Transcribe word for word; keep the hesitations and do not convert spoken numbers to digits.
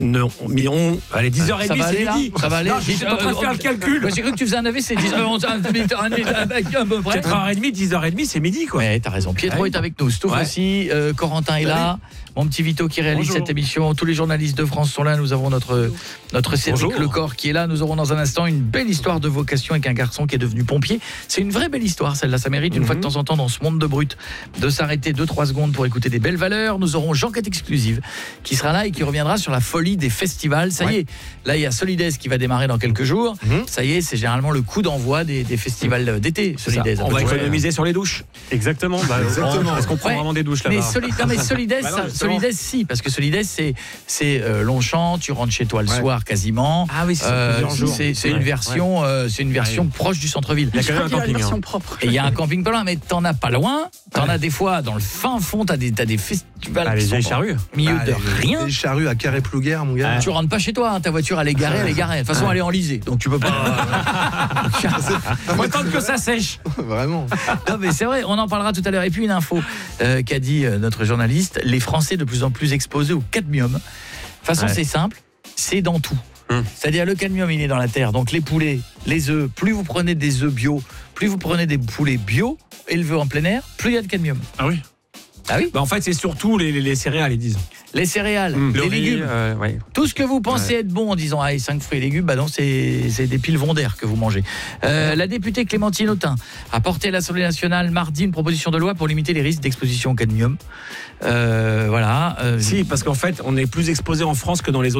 Non, mais on. Allez, dix heures trente, c'est midi. Ça va aller. J'étais en train de faire le calcul. J'ai cru que tu faisais un A V C. quatre heures trente, dix heures trente, c'est midi, quoi. Ouais, t'as raison. Pietro est avec nous. Stouff ouais. aussi. Euh, Corentin est là. Mon petit Vito qui réalise Bonjour. Cette émission. Tous les journalistes de France sont là. Nous avons notre, notre Cédric Lecor qui est là. Nous aurons dans un instant une belle histoire de vocation avec un garçon qui est devenu pompier. C'est une vraie belle histoire, celle-là. Ça mérite une mm-hmm. fois de temps en temps dans ce monde de brut de s'arrêter deux trois secondes pour écouter des belles valeurs. Nous aurons Jean-Quête Exclusive qui sera là et qui reviendra sur la folie des festivals. Ça ouais. y est, là il y a Solidaise qui va démarrer dans quelques jours. Mm-hmm. Ça y est, c'est généralement le coup d'envoi des, des festivals d'été. Solidaise. On va économiser ouais. sur les douches. Exactement. Bah, Exactement. Est-ce qu'on prend ouais. vraiment des douches là-bas? Mais, soli- non, mais Solidaise, bah non, Solidaise, si, parce que Solidaise, c'est, c'est euh, Longchamp, tu rentres chez toi le ouais. soir quasiment. Ah oui, c'est, euh, c'est, c'est ouais. une version, ouais. euh, c'est une version ouais. proche du centre-ville. Il y a quand même un camping. Hein. Propre. Et il y a un camping pas loin, mais t'en as pas loin. T'en ouais. as des fois dans le fin fond, t'as des, t'as des festivals. Ah, les vieilles charrues. Au milieu ah, de les, rien. Les charrues à Carré-Plouguer, mon gars. Tu rentres pas chez toi, hein, ta voiture elle est garée, elle est garée. De toute façon, elle est enlisée, donc tu peux pas. Faut attendre que ça sèche. Vraiment. Non, mais c'est vrai, on en parlera tout à l'heure. Et puis une info euh, qu'a dit euh, notre journaliste, les Français de plus en plus exposés au cadmium. De toute façon, ouais. c'est simple, c'est dans tout. Hum. C'est-à-dire le cadmium, il est dans la terre. Donc les poulets, les œufs, plus vous prenez des œufs bio, plus vous prenez des poulets bio élevés en plein air, plus il y a de cadmium. Ah oui. Ah oui. Bah en fait, c'est surtout les, les, les céréales, ils disent. Les céréales, mmh. les riz, légumes, euh, ouais. tout ce que vous pensez ouais. être bon en disant ah, cinq fruits et légumes, bah non, c'est, c'est des pilevons d'air que vous mangez. Euh, la députée Clémentine Autain a porté à l'Assemblée nationale mardi une proposition de loi pour limiter les risques d'exposition au cadmium. Euh, voilà. Euh, si, parce qu'en fait, on est plus exposé en France que dans les autres